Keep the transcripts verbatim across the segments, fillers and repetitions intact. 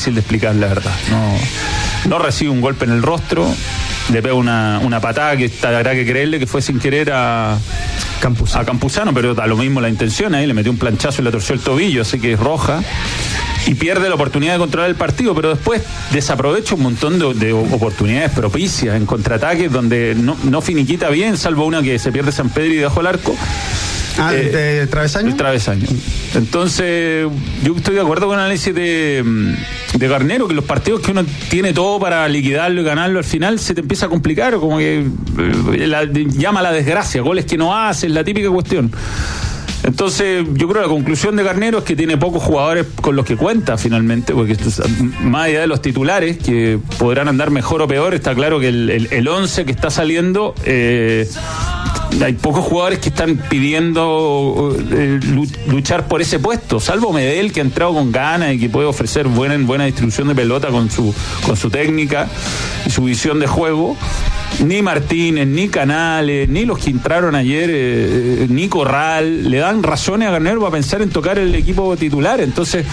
difícil de explicar, la verdad. No, no recibe un golpe en el rostro, le pega una, una patada que habrá que creerle que fue sin querer a Campuzano. a Campuzano, pero a lo mismo la intención ahí, le metió un planchazo y le torció el tobillo, así que es roja. Y pierde la oportunidad de controlar el partido, pero después desaprovecha un montón de, de oportunidades propicias en contraataques donde no, no finiquita bien, salvo una que se pierde San Pedro y dejó el arco. Ah, eh, ¿de travesaño? El travesaño. Entonces, yo estoy de acuerdo con el análisis de, de Garnero, que los partidos que uno tiene todo para liquidarlo y ganarlo, al final se te empieza a complicar, como que eh, la, llama la desgracia, goles que no haces, la típica cuestión. Entonces, yo creo que la conclusión de Garnero es que tiene pocos jugadores con los que cuenta finalmente, porque más allá de los titulares, que podrán andar mejor o peor, está claro que el, el, el once que está saliendo, eh, hay pocos jugadores que están pidiendo eh, luchar por ese puesto, salvo Medel, que ha entrado con ganas y que puede ofrecer buena, buena distribución de pelota con su, con su técnica y su visión de juego. Ni Martínez, ni Canales, ni los que entraron ayer, eh, ni Corral, le dan razones a Garnero para pensar en tocar el equipo titular. Entonces,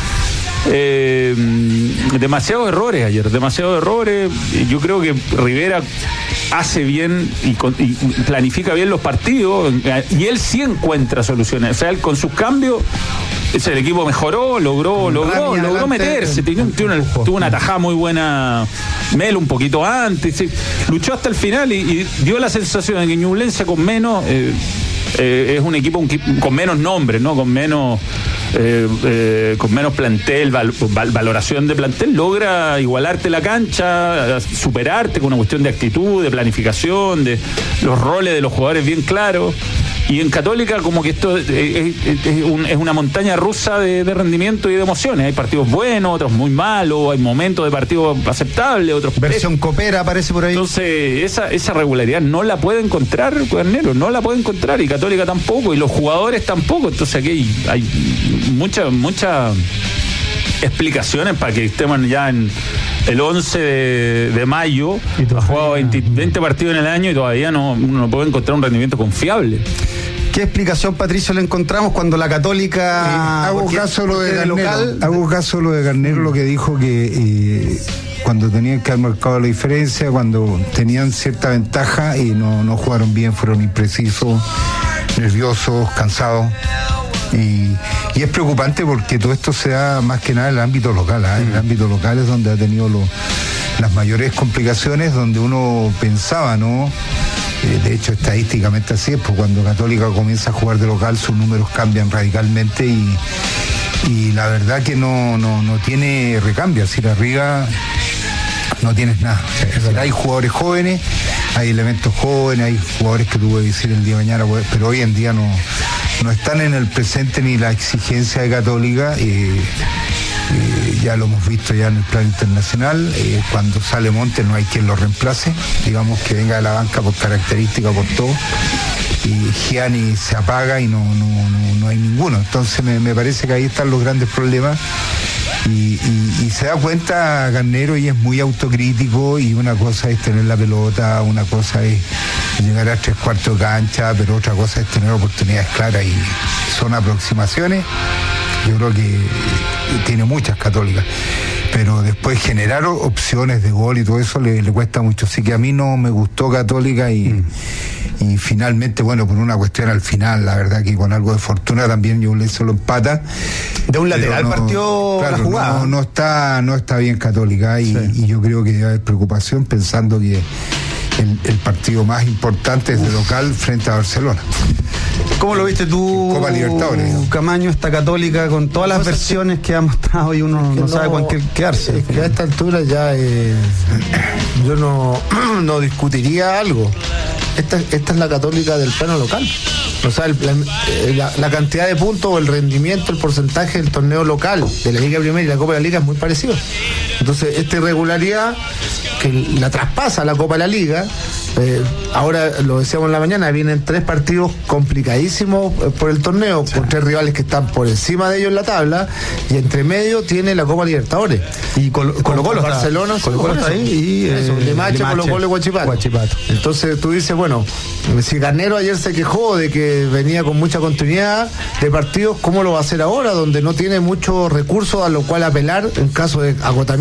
eh, demasiados errores ayer, demasiados errores. Yo creo que Rivera hace bien y, con, y planifica bien los partidos, y él sí encuentra soluciones. O sea, él con sus cambios, el equipo mejoró, logró, logró, logró meterse, tuvo una, tuvo una tajada muy buena Melo un poquito antes, sí, luchó hasta el final y, y dio la sensación de que Ñublense con menos eh, eh, es un equipo un, con menos nombres, ¿no? Con menos eh, eh, con menos plantel, val, val, valoración de plantel, logra igualarte la cancha, superarte con una cuestión de actitud, de planificación, de los roles de los jugadores bien claros. Y en Católica como que esto es, es, es, un, es una montaña rusa de, de rendimiento y de emociones. Hay partidos buenos, otros muy malos, hay momentos de partidos aceptables, otros... Versión copera aparece por ahí. Entonces, esa, esa regularidad no la puede encontrar Garnero, no la puede encontrar, y Católica tampoco, y los jugadores tampoco. Entonces aquí hay, hay muchas muchas explicaciones para que estemos ya en el once de, de mayo, ha jugado veinte, veinte partidos en el año y todavía no, uno no puede encontrar un rendimiento confiable. ¿Qué explicación, Patricio, le encontramos cuando la Católica... Eh, hago caso lo de Garnero, local, hago caso lo de Garnero, lo que dijo que eh, cuando tenían que haber marcado la diferencia, cuando tenían cierta ventaja y no, no jugaron bien, fueron imprecisos, nerviosos, cansados. Y, y es preocupante porque todo esto se da más que nada en el ámbito local, ¿eh? En el ámbito local es donde ha tenido lo, las mayores complicaciones, donde uno pensaba, ¿no? Eh, de hecho, estadísticamente así es, pues cuando Católica comienza a jugar de local, sus números cambian radicalmente y, y la verdad que no, no, no tiene recambio, así arriba no tienes nada. O sea, es decir, hay jugadores jóvenes, hay elementos jóvenes, hay jugadores que tú puedes decir el día de mañana, pero hoy en día no, no están en el presente ni la exigencia de Católica. Eh, Eh, ya lo hemos visto ya en el plano internacional, eh, cuando sale Montes no hay quien lo reemplace, digamos que venga de la banca por característica, por todo, y Gianni se apaga y no, no, no, no hay ninguno. Entonces me, me parece que ahí están los grandes problemas y, y, y se da cuenta Garnero y es muy autocrítico, y una cosa es tener la pelota, una cosa es llegar a tres cuartos de cancha, pero otra cosa es tener oportunidades claras y son aproximaciones. Yo creo que tiene muchas Católicas, pero después generar opciones de gol y todo eso le, le cuesta mucho. Así que a mí no me gustó Católica y, mm. y finalmente, bueno, por una cuestión al final, la verdad que con algo de fortuna también yo le hizo lo empata. De un lateral no, partió claro, la jugada. No, no, está, no está bien Católica y, sí. y yo creo que debe haber preocupación pensando que el, el partido más importante es de local frente a Barcelona. ¿Cómo lo viste tú, Copa Libertadores, ¿no? Camaño, esta Católica con todas las versiones que ha mostrado y uno no, no sabe con qué quedarse? Es que a esta altura ya eh, yo no, no discutiría algo. Esta, esta es la Católica del plano local. O sea, el, la, la cantidad de puntos o el rendimiento, el porcentaje del torneo local de la Liga Primera y la Copa de la Liga es muy parecido. Entonces, esta irregularidad que la traspasa la Copa de la Liga, eh, ahora lo decíamos en la mañana, vienen tres partidos complicadísimos por el torneo, sí. con tres rivales que están por encima de ellos en la tabla, y entre medio tiene la Copa Libertadores. Y Colo Colo Barcelona, Colo Colo está ahí, y eso, eh, Limache, Colo Colo y Huachipato. Huachipato. Entonces tú dices, bueno, si Garnero ayer se quejó de que venía con mucha continuidad de partidos, ¿cómo lo va a hacer ahora, donde no tiene muchos recursos a lo cual apelar en caso de agotamiento